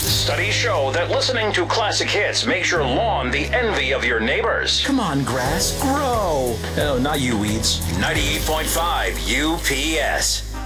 Studies show that listening to classic hits makes your lawn the envy of your neighbors. Come on, grass, grow. Oh, not you weeds. 98.5 UPS.